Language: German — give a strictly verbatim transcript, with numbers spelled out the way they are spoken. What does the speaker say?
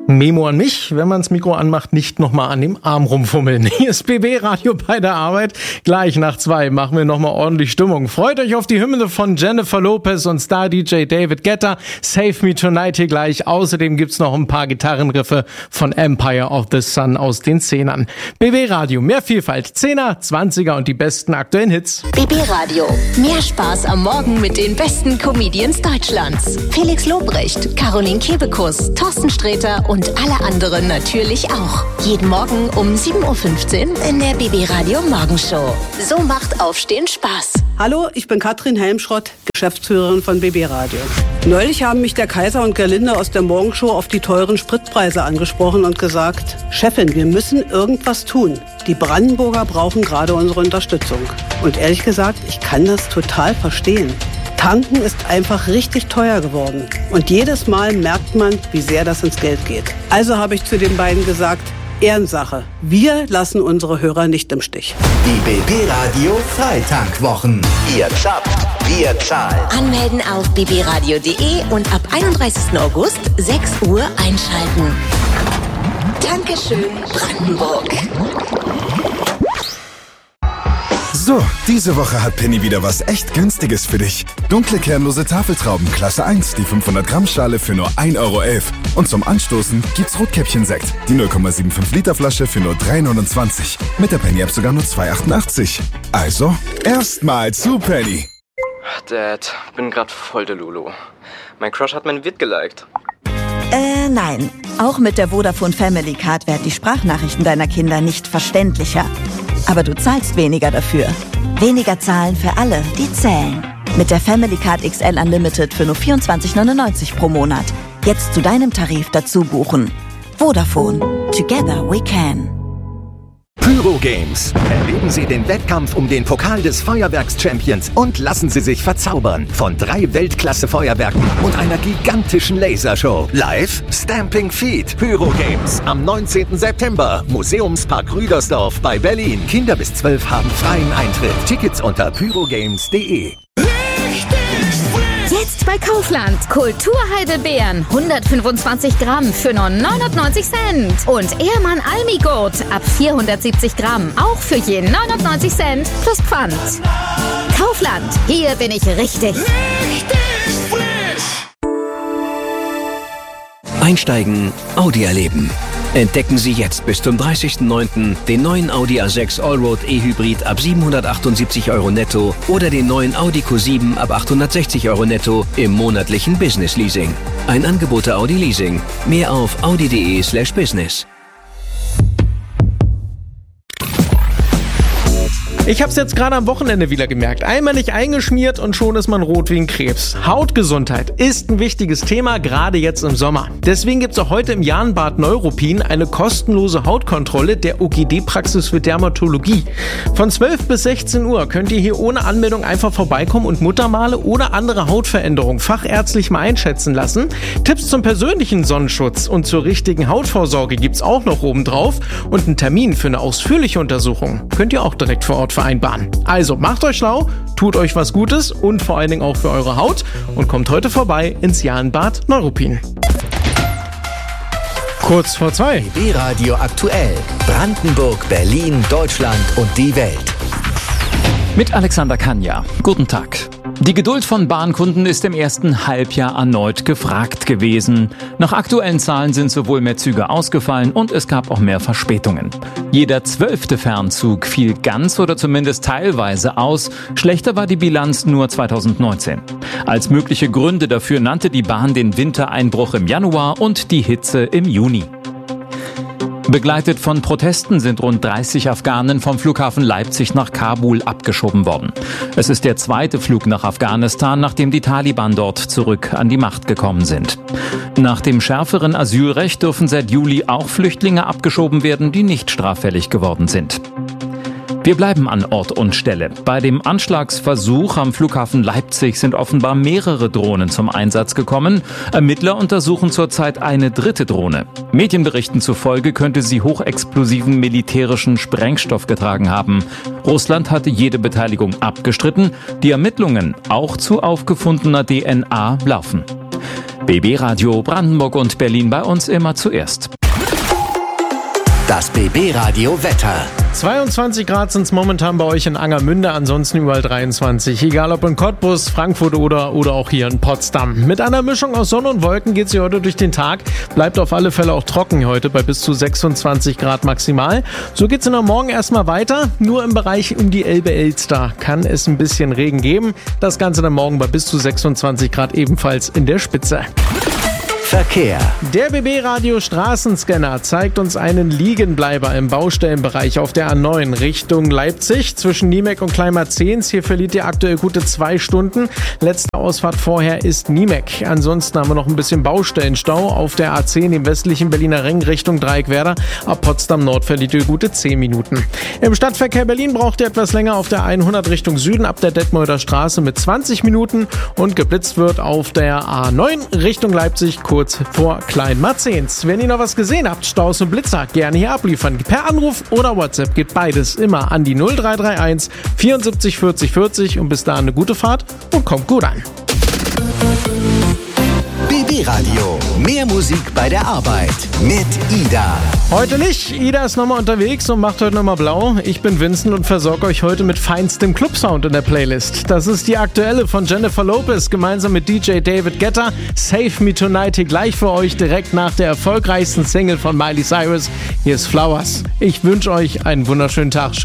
Memo an mich, wenn man das Mikro anmacht, nicht nochmal an dem Arm rumfummeln. Hier ist B B Radio bei der Arbeit. Gleich nach zwei machen wir nochmal ordentlich Stimmung. Freut euch auf die Hymne von Jennifer Lopez und Star-D J David Guetta. Save Me Tonight hier gleich. Außerdem gibt's noch ein paar Gitarrenriffe von Empire of the Sun aus den Zehnern. B B Radio, mehr Vielfalt, Zehner, Zwanziger und die besten aktuellen Hits. B B Radio, mehr Spaß am Morgen mit den besten Comedians Deutschlands. Felix Lobrecht, Caroline Kebekus, Thorsten Sträter und Und alle anderen natürlich auch. Jeden Morgen um sieben Uhr fünfzehn in der B B Radio Morgenshow. So macht Aufstehen Spaß. Hallo, ich bin Katrin Helmschrott, Geschäftsführerin von B B Radio. Neulich haben mich der Kaiser und Gerlinde aus der Morgenshow auf die teuren Spritpreise angesprochen und gesagt, Chefin, wir müssen irgendwas tun. Die Brandenburger brauchen gerade unsere Unterstützung. Und ehrlich gesagt, ich kann das total verstehen. Tanken ist einfach richtig teuer geworden. Und jedes Mal merkt man, wie sehr das ins Geld geht. Also habe ich zu den beiden gesagt, Ehrensache. Wir lassen unsere Hörer nicht im Stich. Die B B Radio Freitankwwochen. Ihr zappt, wir zahlen. Anmelden auf b b radio punkt d e und ab einunddreißigsten August sechs Uhr einschalten. Dankeschön, Brandenburg. So, diese Woche hat Penny wieder was echt Günstiges für dich. Dunkle kernlose Tafeltrauben Klasse eins, die fünfhundert Gramm Schale für nur ein Euro elf. Und zum Anstoßen gibt's Rotkäppchen-Sekt, die null Komma fünfundsiebzig Liter Flasche für nur drei neunundzwanzig. Mit der Penny-App sogar nur zwei achtundachtzig. Also, erstmal zu Penny. Dad, bin grad voll der Lulu. Mein Crush hat mein Vid geliked. Äh, nein. Auch mit der Vodafone Family Card werden die Sprachnachrichten deiner Kinder nicht verständlicher. Aber du zahlst weniger dafür. Weniger zahlen für alle, die zählen. Mit der Family Card X L Unlimited für nur vierundzwanzig neunundneunzig pro Monat. Jetzt zu deinem Tarif dazu buchen. Vodafone. Together we can. Pyro Games. Erleben Sie den Wettkampf um den Pokal des Feuerwerks-Champions und lassen Sie sich verzaubern von drei Weltklasse-Feuerwerken und einer gigantischen Lasershow. Live Stamping Feet. Pyro Games am neunzehnten September. Museumspark Rüdersdorf bei Berlin. Kinder bis zwölf haben freien Eintritt. Tickets unter pyrogames punkt de. Jetzt bei Kaufland. Kulturheidelbeeren. hundertfünfundzwanzig Gramm für nur neunundneunzig Cent. Und Ehrmann Almigurt ab vierhundertsiebzig Gramm. Auch für je neunundneunzig Cent plus Pfand. Kaufland. Hier bin ich richtig. Richtig frisch. Einsteigen, Audi erleben. Entdecken Sie jetzt bis zum dreißigsten neunten den neuen Audi A sechs Allroad E-Hybrid ab siebenhundertachtundsiebzig Euro netto oder den neuen Audi Q sieben ab achthundertsechzig Euro netto im monatlichen Business Leasing. Ein Angebot der Audi Leasing. Mehr auf audi punkt de slash business. Ich hab's jetzt gerade am Wochenende wieder gemerkt. Einmal nicht eingeschmiert und schon ist man rot wie ein Krebs. Hautgesundheit ist ein wichtiges Thema, gerade jetzt im Sommer. Deswegen gibt's auch heute im Jahnbad Neuruppin eine kostenlose Hautkontrolle der O G D-Praxis für Dermatologie. Von zwölf bis sechzehn Uhr könnt ihr hier ohne Anmeldung einfach vorbeikommen und Muttermale oder andere Hautveränderungen fachärztlich mal einschätzen lassen. Tipps zum persönlichen Sonnenschutz und zur richtigen Hautvorsorge gibt's auch noch oben drauf. Und einen Termin für eine ausführliche Untersuchung könnt ihr auch direkt vor Ort vereinbaren. Also macht euch schlau, tut euch was Gutes und vor allen Dingen auch für eure Haut und kommt heute vorbei ins Jahnbad Neuruppin. Kurz vor zwei. B B Radio aktuell. Brandenburg, Berlin, Deutschland und die Welt. Mit Alexander Kanja. Guten Tag. Die Geduld von Bahnkunden ist im ersten Halbjahr erneut gefragt gewesen. Nach aktuellen Zahlen sind sowohl mehr Züge ausgefallen und es gab auch mehr Verspätungen. Jeder zwölfte Fernzug fiel ganz oder zumindest teilweise aus. Schlechter war die Bilanz nur zweitausendneunzehn. Als mögliche Gründe dafür nannte die Bahn den Wintereinbruch im Januar und die Hitze im Juni. Begleitet von Protesten sind rund dreißig Afghanen vom Flughafen Leipzig nach Kabul abgeschoben worden. Es ist der zweite Flug nach Afghanistan, nachdem die Taliban dort zurück an die Macht gekommen sind. Nach dem schärferen Asylrecht dürfen seit Juli auch Flüchtlinge abgeschoben werden, die nicht straffällig geworden sind. Wir bleiben an Ort und Stelle. Bei dem Anschlagsversuch am Flughafen Leipzig sind offenbar mehrere Drohnen zum Einsatz gekommen. Ermittler untersuchen zurzeit eine dritte Drohne. Medienberichten zufolge könnte sie hochexplosiven militärischen Sprengstoff getragen haben. Russland hatte jede Beteiligung abgestritten. Die Ermittlungen, auch zu aufgefundener D N A, laufen. B B Radio Brandenburg und Berlin bei uns immer zuerst. Das B B Radio Wetter. zweiundzwanzig Grad sind es momentan bei euch in Angermünde, ansonsten überall dreiundzwanzig. Egal ob in Cottbus, Frankfurt oder, oder auch hier in Potsdam. Mit einer Mischung aus Sonne und Wolken geht es hier heute durch den Tag. Bleibt auf alle Fälle auch trocken heute bei bis zu sechsundzwanzig Grad maximal. So geht es in der Morgen erstmal weiter. Nur im Bereich um die Elbe-Elster kann es ein bisschen Regen geben. Das Ganze dann morgen bei bis zu sechsundzwanzig Grad ebenfalls in der Spitze. Verkehr. Der B B-Radio Straßenscanner zeigt uns einen Liegenbleiber im Baustellenbereich auf der A neun Richtung Leipzig zwischen Niemek und Kleinmarzehns. Hier verliert ihr aktuell gute zwei Stunden. Letzte Ausfahrt vorher ist Niemek. Ansonsten haben wir noch ein bisschen Baustellenstau auf der A zehn im westlichen Berliner Ring Richtung Dreieckwerder. Ab Potsdam Nord verliert ihr gute zehn Minuten. Im Stadtverkehr Berlin braucht ihr etwas länger auf der hundert Richtung Süden ab der Detmolder Straße mit zwanzig Minuten und geblitzt wird auf der A neun Richtung Leipzig kurz vor Kleinmarzehns. Wenn ihr noch was gesehen habt, Staus und Blitzer, gerne hier abliefern. Per Anruf oder WhatsApp geht beides immer an die null drei drei eins vierundsiebzig vierzig vierzig und bis dahin eine gute Fahrt und kommt gut an. B B Radio. Mehr Musik bei der Arbeit mit Ida. Heute nicht. Ida ist nochmal unterwegs und macht heute nochmal blau. Ich bin Vincent und versorge euch heute mit feinstem Clubsound in der Playlist. Das ist die aktuelle von Jennifer Lopez gemeinsam mit D J David Guetta. Save Me Tonight hier gleich für euch direkt nach der erfolgreichsten Single von Miley Cyrus. Hier ist Flowers. Ich wünsche euch einen wunderschönen Tag.